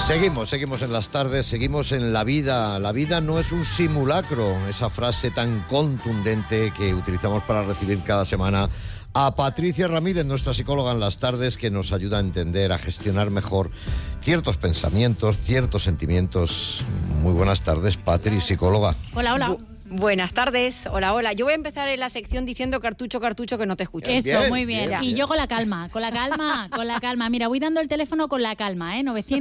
Seguimos en las tardes, seguimos en la vida. La vida no es un simulacro, esa frase tan contundente que utilizamos para recibir cada semana a Patricia Ramírez, nuestra psicóloga en las tardes, que nos ayuda a entender, a gestionar mejor ciertos pensamientos, ciertos sentimientos. Muy buenas tardes, Patri, psicóloga. Hola. Buenas tardes, hola. Yo voy a empezar en la sección diciendo cartucho, que no te escucho. Eso, Bien, muy bien. bien. Y yo con la calma. Mira, voy dando el teléfono con la calma,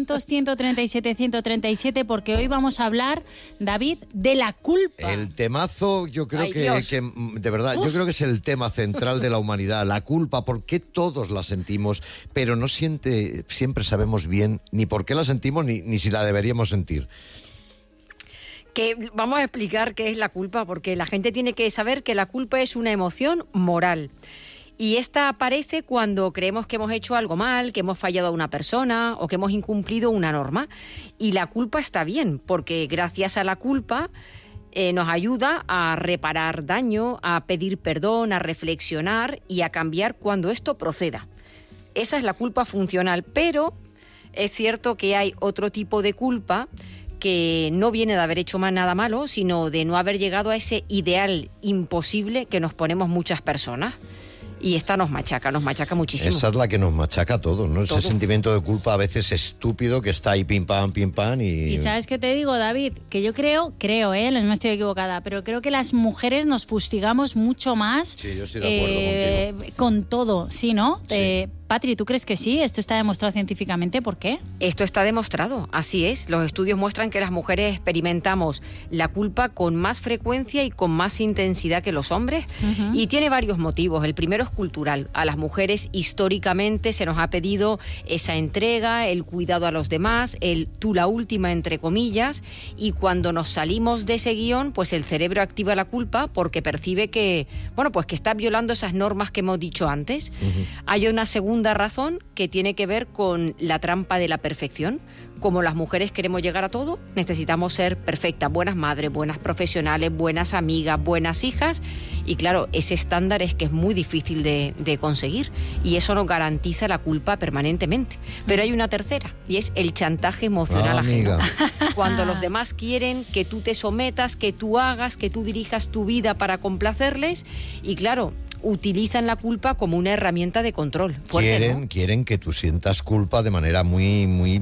900-137-137, porque hoy vamos a hablar, David, de la culpa. El temazo, yo creo Ay, que Dios. de verdad, yo creo que es el tema central de la humanidad, la culpa. ¿Por qué todos la sentimos, pero no siempre sabemos bien ni por qué la sentimos ni si la deberíamos sentir? Que vamos a explicar qué es la culpa, porque la gente tiene que saber que la culpa es una emoción moral. Y esta aparece cuando creemos que hemos hecho algo mal, que hemos fallado a una persona o que hemos incumplido una norma. Y la culpa está bien, porque gracias a la culpa nos ayuda a reparar daño, a pedir perdón, a reflexionar y a cambiar cuando esto proceda. Esa es la culpa funcional, pero es cierto que hay otro tipo de culpa que no viene de haber hecho nada malo, sino de no haber llegado a ese ideal imposible que nos ponemos muchas personas. Y esta nos machaca muchísimo. Esa es la que nos machaca a todos, ¿no? Todo. Ese sentimiento de culpa a veces estúpido que está ahí pim pam Y ¿sabes qué te digo, David? Que yo creo, no estoy equivocada, pero creo que las mujeres nos fustigamos mucho más. Sí, yo estoy de acuerdo contigo. Con todo, ¿sí, no? Sí. Patri, ¿tú crees que sí? ¿Esto está demostrado científicamente? ¿Por qué? Esto está demostrado, así es. Los estudios muestran que las mujeres experimentamos la culpa con más frecuencia y con más intensidad que los hombres. Uh-huh. Y tiene varios motivos. El primero es cultural. A las mujeres históricamente se nos ha pedido esa entrega, el cuidado a los demás, el tú la última, entre comillas. Y cuando nos salimos de ese guión, pues el cerebro activa la culpa porque percibe que, que está violando esas normas que hemos dicho antes. Uh-huh. Hay una segunda razón que tiene que ver con la trampa de la perfección. Como las mujeres queremos llegar a todo, necesitamos ser perfectas, buenas madres, buenas profesionales, buenas amigas, buenas hijas. Y claro, ese estándar es que es muy difícil de conseguir y eso nos garantiza la culpa permanentemente. Pero hay una tercera y es el chantaje emocional ajeno. Cuando los demás quieren que tú te sometas, que tú hagas, que tú dirijas tu vida para complacerles y claro, utilizan la culpa como una herramienta de control. Fuerte, ¿no? Quieren que tú sientas culpa de manera muy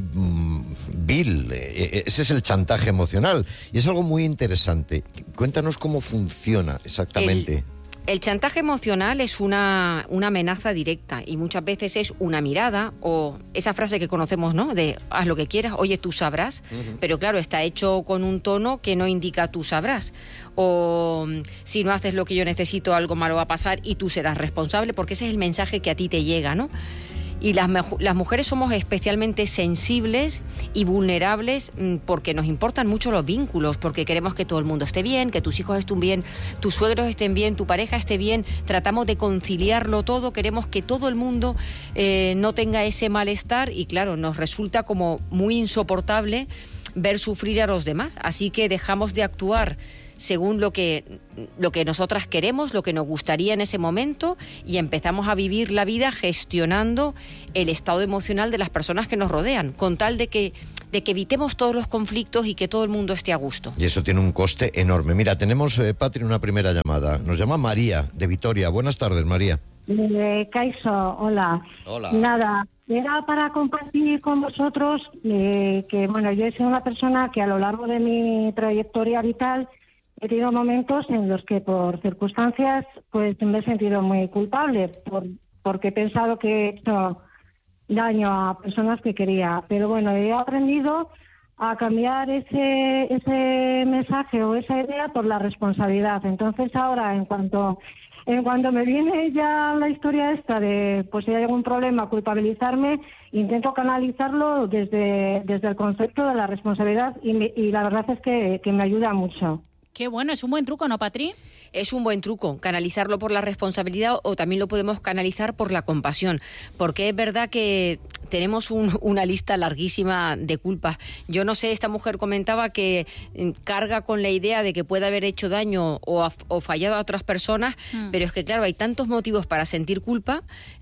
vil. Ese es el chantaje emocional y es algo muy interesante. Cuéntanos cómo funciona exactamente. El chantaje emocional es una amenaza directa y muchas veces es una mirada o esa frase que conocemos, ¿no? De haz lo que quieras, oye, tú sabrás. Uh-huh. Pero claro, está hecho con un tono que no indica tú sabrás. O si no haces lo que yo necesito, algo malo va a pasar y tú serás responsable, porque ese es el mensaje que a ti te llega, ¿no? Y las mujeres somos especialmente sensibles y vulnerables porque nos importan mucho los vínculos, porque queremos que todo el mundo esté bien, que tus hijos estén bien, tus suegros estén bien, tu pareja esté bien, tratamos de conciliarlo todo, queremos que todo el mundo no tenga ese malestar y claro, nos resulta como muy insoportable ver sufrir a los demás, así que dejamos de actuar según lo que nosotras queremos, lo que nos gustaría en ese momento y empezamos a vivir la vida gestionando el estado emocional de las personas que nos rodean, con tal de que evitemos todos los conflictos y que todo el mundo esté a gusto. Y eso tiene un coste enorme. Mira, tenemos, Patri, una primera llamada. Nos llama María, de Vitoria. Buenas tardes, María. Kaiso, hola. Hola. Nada, era para compartir con vosotros que, yo he sido una persona que a lo largo de mi trayectoria vital he tenido momentos en los que por circunstancias pues me he sentido muy culpable porque he pensado que he hecho daño a personas que quería. Pero bueno, he aprendido a cambiar ese mensaje o esa idea por la responsabilidad. Entonces ahora, en cuanto me viene ya la historia esta de, pues si hay algún problema, culpabilizarme, intento canalizarlo desde el concepto de la responsabilidad y la verdad es que me ayuda mucho. Qué bueno, es un buen truco, ¿no, Patri? Es un buen truco, canalizarlo por la responsabilidad o también lo podemos canalizar por la compasión, porque es verdad que tenemos una lista larguísima de culpas. Yo no sé, esta mujer comentaba que carga con la idea de que puede haber hecho daño o fallado a otras personas, pero es que claro, hay tantos motivos para sentir culpa.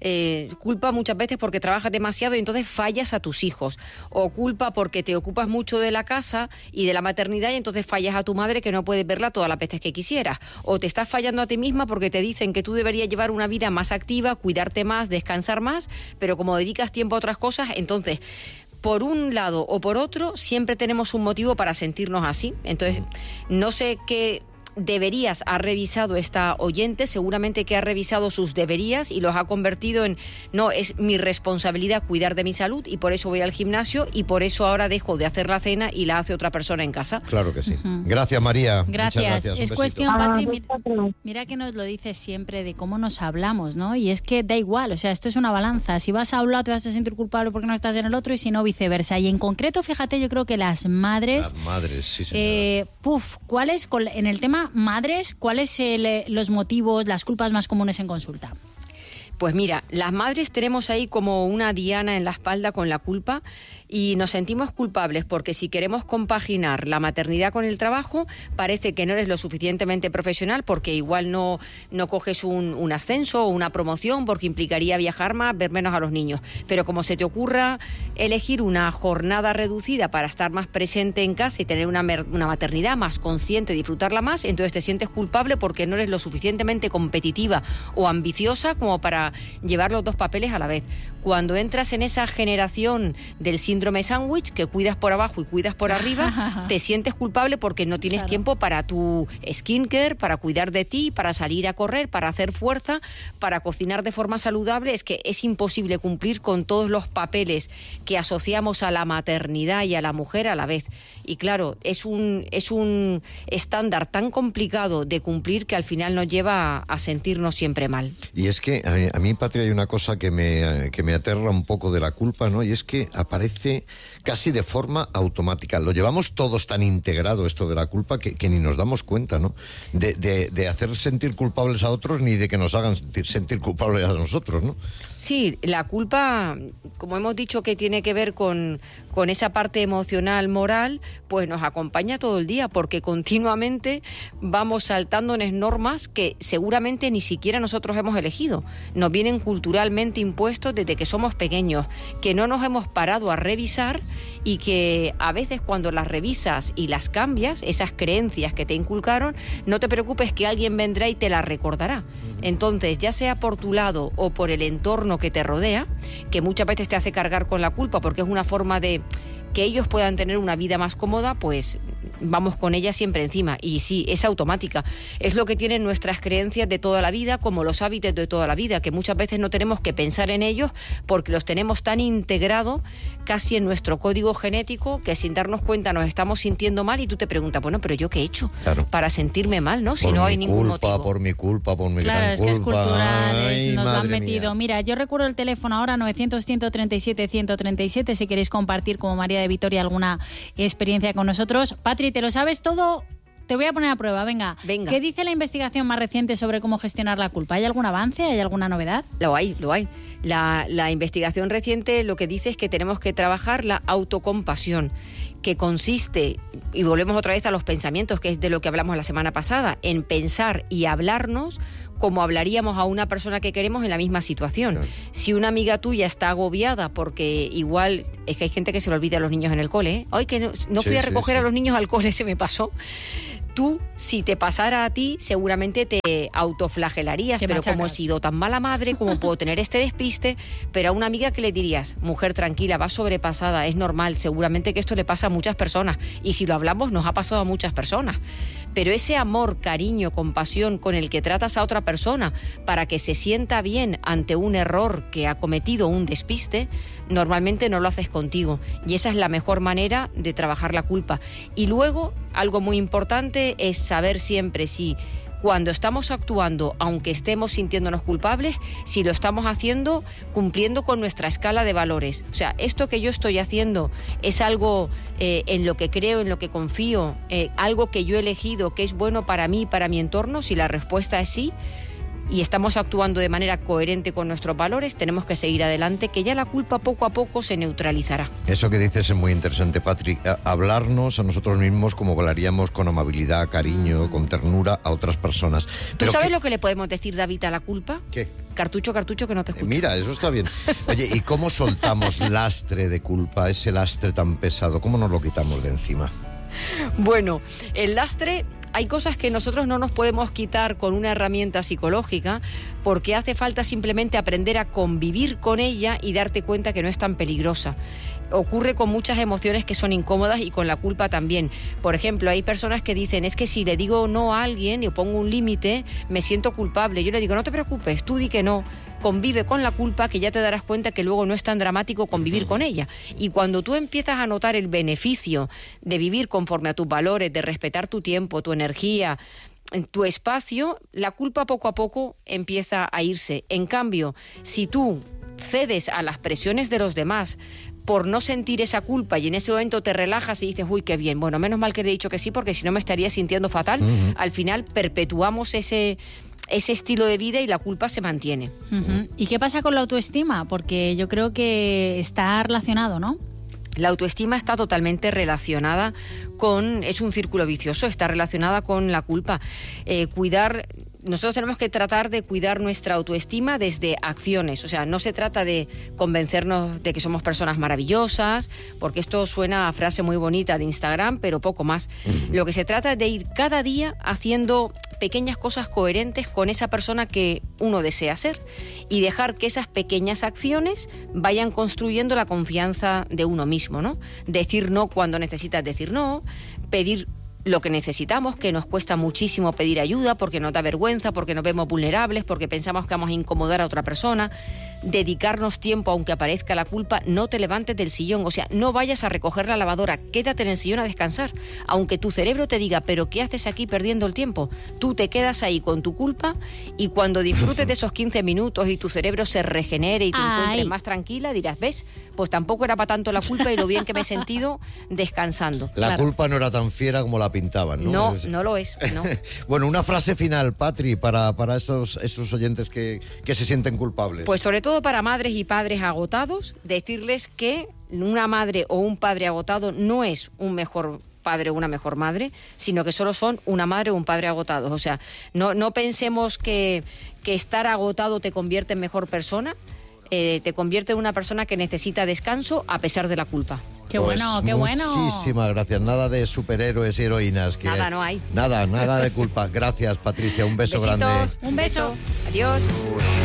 Culpa muchas veces porque trabajas demasiado y entonces fallas a tus hijos, o culpa porque te ocupas mucho de la casa y de la maternidad y entonces fallas a tu madre que no puedes verla todas las veces que quisieras, o te estás fallando a ti misma porque te dicen que tú deberías llevar una vida más activa, cuidarte más, descansar más, pero como dedicas tiempo a otras cosas, entonces por un lado o por otro siempre tenemos un motivo para sentirnos así. Entonces no sé qué deberías ha revisado esta oyente, seguramente que ha revisado sus deberías y los ha convertido en, no, es mi responsabilidad cuidar de mi salud y por eso voy al gimnasio y por eso ahora dejo de hacer la cena y la hace otra persona en casa. Claro que sí. Gracias, María. Gracias. Muchas gracias. Es cuestión, Patri, mira que nos lo dices siempre de cómo nos hablamos, ¿no? Y es que da igual, o sea, esto es una balanza. Si vas a un lado te vas a sentir culpable porque no estás en el otro y si no, viceversa. Y en concreto, fíjate, yo creo que las madres... Las madres, sí, señora. ¿Cuáles, en el tema madres, cuáles los motivos, las culpas más comunes en consulta? Pues mira, las madres tenemos ahí como una diana en la espalda con la culpa y nos sentimos culpables porque si queremos compaginar la maternidad con el trabajo, parece que no eres lo suficientemente profesional porque igual no coges un ascenso o una promoción porque implicaría viajar más, ver menos a los niños. Pero como se te ocurra elegir una jornada reducida para estar más presente en casa y tener una maternidad más consciente, disfrutarla más, entonces te sientes culpable porque no eres lo suficientemente competitiva o ambiciosa como para llevar los dos papeles a la vez. Cuando entras en esa generación del síndrome sándwich, que cuidas por abajo y cuidas por arriba, te sientes culpable porque no tienes tiempo para tu skincare, para cuidar de ti, para salir a correr, para hacer fuerza, para cocinar de forma saludable. Es que es imposible cumplir con todos los papeles que asociamos a la maternidad y a la mujer a la vez. Y claro, es un estándar tan complicado de cumplir que al final nos lleva a sentirnos siempre mal. Y es que a mí, Patria, hay una cosa que me aterra un poco de la culpa, ¿no? Y es que aparece casi de forma automática. Lo llevamos todos tan integrado esto de la culpa que ni nos damos cuenta, ¿no? De hacer sentir culpables a otros ni de que nos hagan sentir culpables a nosotros, ¿no? Sí, la culpa, como hemos dicho que tiene que ver con esa parte emocional, moral, pues nos acompaña todo el día porque continuamente vamos saltándonos normas que seguramente ni siquiera nosotros hemos elegido. Nos vienen culturalmente impuestos desde que somos pequeños, que no nos hemos parado a revisar y que a veces cuando las revisas y las cambias, esas creencias que te inculcaron, no te preocupes que alguien vendrá y te las recordará. Entonces, ya sea por tu lado o por el entorno que te rodea, que muchas veces te hace cargar con la culpa porque es una forma de que ellos puedan tener una vida más cómoda, pues vamos con ella siempre encima. Y sí, es automática. Es lo que tienen nuestras creencias de toda la vida, como los hábitos de toda la vida, que muchas veces no tenemos que pensar en ellos porque los tenemos tan integrados casi en nuestro código genético que sin darnos cuenta nos estamos sintiendo mal y tú te preguntas, bueno, pero ¿yo qué he hecho para sentirme mal, no? Si no hay ningún motivo. Por mi culpa, por mi gran culpa. Claro, es que es cultural, Ay, nos lo han mía. metido. Mira, yo recuerdo el teléfono ahora, 900-137-137, si queréis compartir como María de Vitoria alguna experiencia con nosotros. Patri, ¿te lo sabes todo? Te voy a poner a prueba, venga. ¿Qué dice la investigación más reciente sobre cómo gestionar la culpa? ¿Hay algún avance? ¿Hay alguna novedad? Lo hay. La investigación reciente lo que dice es que tenemos que trabajar la autocompasión, que consiste, y volvemos otra vez a los pensamientos, que es de lo que hablamos la semana pasada, en pensar y hablarnos como hablaríamos a una persona que queremos en la misma situación. Claro. Si una amiga tuya está agobiada porque igual, es que hay gente que se le olvida a los niños en el cole, ¿eh? Ay, que no fui a recoger a los niños al cole, se me pasó. Tú, si te pasara a ti, seguramente te autoflagelarías, pero machacas. Como he sido tan mala madre, como puedo tener este despiste, pero a una amiga que le dirías, mujer tranquila, vas sobrepasada, es normal, seguramente que esto le pasa a muchas personas, y si lo hablamos nos ha pasado a muchas personas. Pero ese amor, cariño, compasión con el que tratas a otra persona para que se sienta bien ante un error que ha cometido, un despiste, normalmente no lo haces contigo. Y esa es la mejor manera de trabajar la culpa. Y luego, algo muy importante es saber siempre si cuando estamos actuando, aunque estemos sintiéndonos culpables, si lo estamos haciendo cumpliendo con nuestra escala de valores. O sea, esto que yo estoy haciendo es algo en lo que creo, en lo que confío, algo que yo he elegido, que es bueno para mí, para mi entorno. Si la respuesta es sí, y estamos actuando de manera coherente con nuestros valores, tenemos que seguir adelante, que ya la culpa poco a poco se neutralizará. Eso que dices es muy interesante, Patri. Hablarnos a nosotros mismos como hablaríamos con amabilidad, cariño, con ternura a otras personas. ¿Tú sabes lo que le podemos decir, David, a la culpa? ¿Qué? Cartucho, cartucho, que no te escucho. Mira, eso está bien. Oye, ¿y cómo soltamos lastre de culpa, ese lastre tan pesado? ¿Cómo nos lo quitamos de encima? Bueno, el lastre... Hay cosas que nosotros no nos podemos quitar con una herramienta psicológica, porque hace falta simplemente aprender a convivir con ella y darte cuenta que no es tan peligrosa. Ocurre con muchas emociones que son incómodas y con la culpa también. Por ejemplo, hay personas que dicen, es que si le digo no a alguien y pongo un límite, me siento culpable. Yo le digo, no te preocupes, tú di que no. Convive con la culpa, que ya te darás cuenta que luego no es tan dramático convivir con ella. Y cuando tú empiezas a notar el beneficio de vivir conforme a tus valores, de respetar tu tiempo, tu energía, tu espacio, la culpa poco a poco empieza a irse. En cambio, si tú cedes a las presiones de los demás por no sentir esa culpa y en ese momento te relajas y dices, uy, qué bien, bueno, menos mal que le he dicho que sí, porque si no me estaría sintiendo fatal, al final perpetuamos ese estilo de vida y la culpa se mantiene. ¿Y qué pasa con la autoestima? Porque yo creo que está relacionado, ¿no? La autoestima está totalmente relacionada con... Es un círculo vicioso, está relacionada con la culpa. Nosotros tenemos que tratar de cuidar nuestra autoestima desde acciones. O sea, no se trata de convencernos de que somos personas maravillosas, porque esto suena a frase muy bonita de Instagram, pero poco más. Lo que se trata es de ir cada día haciendo pequeñas cosas coherentes con esa persona que uno desea ser y dejar que esas pequeñas acciones vayan construyendo la confianza de uno mismo, ¿no? Decir no cuando necesitas decir no, pedir lo que necesitamos, que nos cuesta muchísimo pedir ayuda porque nos da vergüenza, porque nos vemos vulnerables, porque pensamos que vamos a incomodar a otra persona. Dedicarnos tiempo aunque aparezca la culpa, no te levantes del sillón, o sea, no vayas a recoger la lavadora, quédate en el sillón a descansar, aunque tu cerebro te diga, pero ¿qué haces aquí perdiendo el tiempo? Tú te quedas ahí con tu culpa y cuando disfrutes de esos 15 minutos y tu cerebro se regenere y te encuentres más tranquila, dirás, ¿ves? Pues tampoco era para tanto la culpa y lo bien que me he sentido descansando. La culpa no era tan fiera como la pintaban, ¿no? No, no lo es, no. Bueno, una frase final, Patri, para esos oyentes que se sienten culpables. Pues sobre todo para madres y padres agotados, decirles que una madre o un padre agotado no es un mejor padre o una mejor madre, sino que solo son una madre o un padre agotados. O sea, no pensemos que estar agotado te convierte en mejor persona, te convierte en una persona que necesita descanso a pesar de la culpa. Qué bueno, qué bueno. Muchísimas gracias. Nada de superhéroes y heroínas. Nada, no hay. Nada de culpa. Gracias, Patricia. Un beso Besitos, grande. Un beso. Adiós.